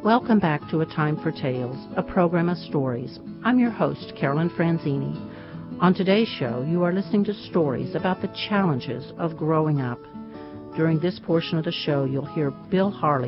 Welcome back to A Time for Tales, a program of stories. I'm your host, Carolyn Franzini. On today's show, you are listening to stories about the challenges of growing up. During this portion of the show, you'll hear Bill Harley